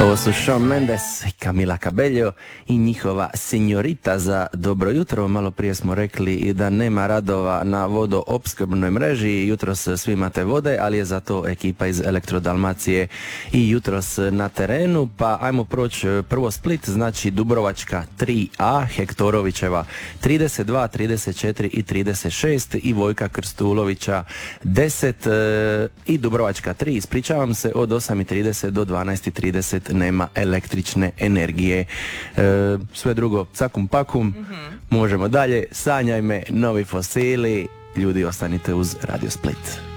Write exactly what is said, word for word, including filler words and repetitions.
Ovo su Shawn Mendes, Camila Cabello i njihova Signorita za dobro jutro. Malo prije smo rekli i da nema radova na vodoopskrbnoj mreži. Jutros svi imate vode, ali je zato ekipa iz Elektrodalmacije i jutros na terenu. Pa ajmo proći prvo Split, znači Dubrovačka tri a, Hektorovićeva trideset dva, trideset četiri i trideset šest i Vojka Krstulovića deset i Dubrovačka tri. Ispričavam se, od osam i trideset do dvanaest i trideset nema električne energije. E, sve drugo cakum pakum. Mm-hmm. Možemo dalje. Sanjaj me, novi fosili. Ljudi, ostanite uz Radio Split.